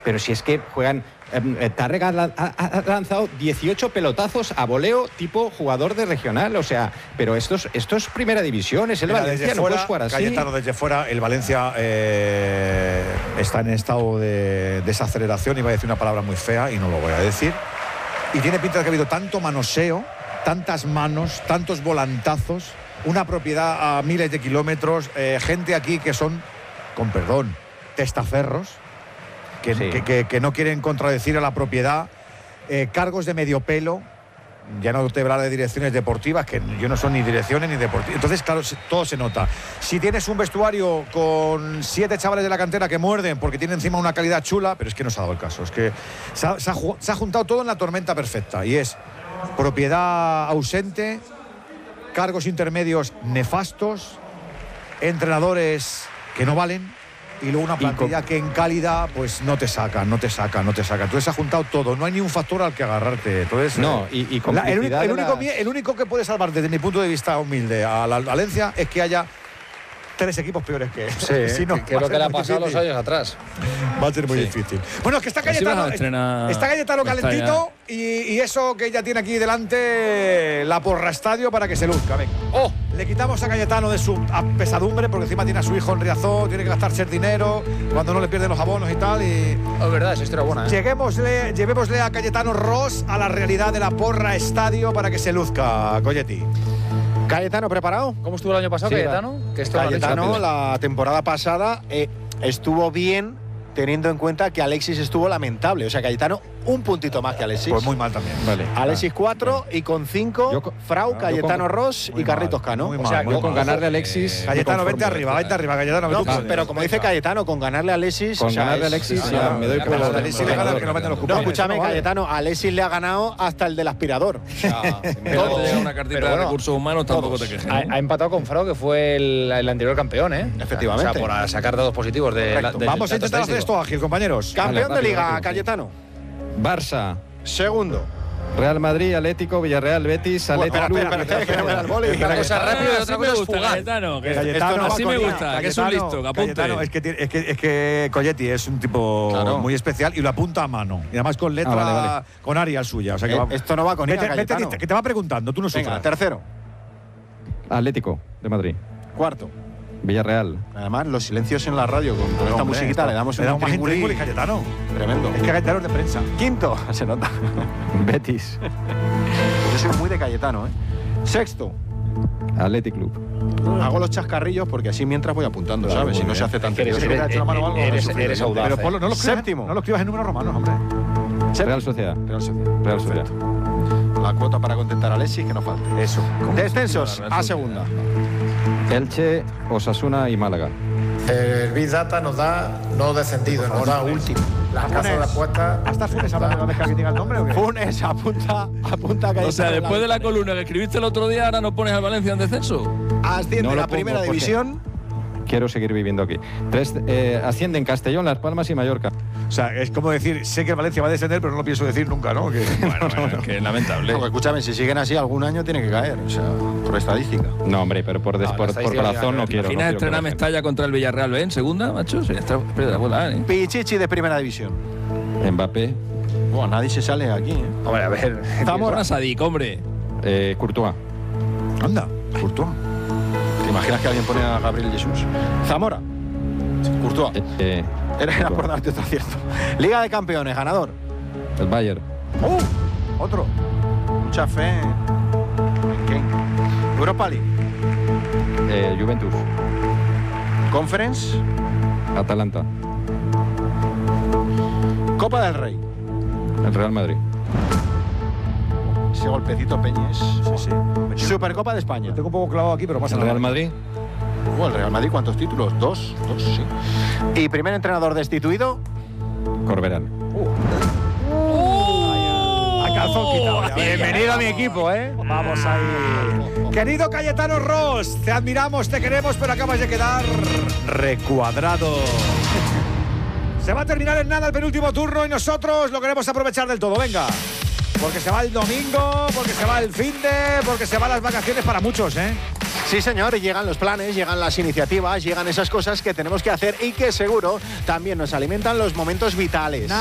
Pero si es que juegan... Tárrega ha lanzado 18 pelotazos a voleo tipo jugador de regional, o sea, pero esto es primera división, es el Valencia, no puedes jugar así. Cayetano, desde fuera, el Valencia está en estado de desaceleración, iba a decir una palabra muy fea y no lo voy a decir. Y tiene pinta de que ha habido tanto manoseo, tantas manos, tantos volantazos, una propiedad a miles de kilómetros, gente aquí que son, con perdón, testaferros. Que no quieren contradecir a la propiedad, cargos de medio pelo, ya no te hablar de direcciones deportivas, que yo no son ni direcciones ni deportivas. Entonces, claro, todo se nota. Si tienes un vestuario con 7 chavales de la cantera que muerden porque tienen encima una calidad chula, pero es que no se ha dado el caso. Es que se ha juntado todo en la tormenta perfecta, y es propiedad ausente, cargos intermedios nefastos, entrenadores que no valen, y luego una plantilla que en calidad pues no te saca. Entonces se ha juntado todo, no hay ni un factor al que agarrarte. Entonces, el único que puede salvar desde mi punto de vista humilde a la Valencia es que haya 3 equipos peores que él. Sí, si no, que es lo que le ha pasado los años atrás. Va a ser muy difícil. Bueno, es que está Cayetano calentito, y eso que ella tiene aquí delante, la Porra Estadio, para que se luzca. Venga. Le quitamos a Cayetano de su pesadumbre, porque encima tiene a su hijo en Riazor, tiene que gastarse el dinero cuando no le pierden los abonos y tal. Y es verdad, esa historia buena. Llevémosle a Cayetano Ross a la realidad de la Porra Estadio para que se luzca, Colletti. Cayetano, ¿preparado? ¿Cómo estuvo el año pasado, Cayetano? Cayetano la temporada pasada estuvo bien, teniendo en cuenta que Alexis estuvo lamentable. O sea, Cayetano un puntito más que Alexis. Pues muy mal también. Vale. Alexis 4 y con 5 Frau, Cayetano Ross y Carlitos Cano. O sea, yo con ganarle a Alexis... Cayetano, vente arriba, Cayetano. No, pero como dice Cayetano, con ganarle a Alexis... Con ganarle a Alexis ya me doy por... No, escúchame, Cayetano, a Alexis le ha ganado hasta el del aspirador. Todo te llega una cartita de recursos humanos, tampoco te quejes. Ha empatado con Frau, que fue el anterior campeón, ¿eh? Efectivamente. O sea, por sacar datos positivos de... Vamos a intentar hacer esto ágil, compañeros. Campeón de Liga, Cayetano. Barça. Segundo. Real Madrid, Atlético, Villarreal, Betis, Atlético. Espera, que no me da el boli. Una cosa rápida y otra cosa es jugar. Cayetano, así me gusta, que es un listo, que apunte. Es que Colletti es un tipo muy especial y lo apunta a mano. Y además con letra, con Arial suya. O sea que esto no va con Cayetano. Que te va preguntando, tú no sufras. Venga, tercero. Atlético de Madrid. Cuarto. Villarreal. Además, los silencios en la radio con esta musiquita le damos un tringuli Cayetano. Tremendo. Es que Cayetano es de prensa. Quinto, se nota. Betis. Yo soy muy de Cayetano, ¿eh? Sexto. Athletic Club. Hago los chascarrillos porque así mientras voy apuntando, claro, ¿sabes? Si no se hace tan eres audaz. Pero Polo, no lo escribas, séptimo. No lo escribas en números romanos, hombre. Real Sociedad. Real Sociedad. La cuota para contentar a Alexis, que no falte. Eso. Descensos a segunda. Elche, Osasuna y Málaga. El Big Data nos da no descendido, nos da último. Las casas de apuestas. ¿Hasta Funes hablando de la mezcla que diga el nombre o qué? Funes apunta que o sea, después de la columna que escribiste el otro día, ahora no pones al Valencia en descenso. Asciende a la primera división. Quiero seguir viviendo aquí. Ascienden Castellón, Las Palmas y Mallorca. O sea, es como decir, sé que Valencia va a descender, pero no lo pienso decir nunca, ¿no? Que, bueno, que lamentable. No, escúchame, si siguen así, algún año tiene que caer, o sea, por estadística. No, hombre, pero por corazón no quiero. Al final estrena Mestalla contra el Villarreal, ¿ven? Segunda, macho, se espera volar, ¿eh? Pichichi de primera división. Mbappé. Bueno, nadie se sale aquí, ¿eh? Hombre, a ver. Zamora Sadik, hombre. Courtois. Anda, Courtois. ¿Te imaginas que alguien pone a Gabriel Jesús? Zamora. Courtois. Era por darte otro acierto. Liga de Campeones, ganador. El Bayern. Otro. Mucha fe en Kane. Europa League. Juventus. Conference. Atalanta. Copa del Rey. El Real Madrid. Ese golpecito Peñes. Sí. Supercopa de España. Lo tengo un poco clavado aquí, pero más el Real Madrid. El Real Madrid, ¿cuántos títulos? Dos, sí. ¿Y primer entrenador destituido? Corberán. A calzón quitado. Bienvenido a mi equipo, ¿eh? Vamos ahí. Querido Cayetano Ross, te admiramos, te queremos, pero acabas de quedar recuadrado. Se va a terminar en nada el penúltimo turno y nosotros lo queremos aprovechar del todo. Venga. Porque se va el domingo, porque se va el finde, porque se van las vacaciones para muchos, ¿eh? Sí, señor, llegan los planes, llegan las iniciativas, llegan esas cosas que tenemos que hacer y que seguro también nos alimentan los momentos vitales.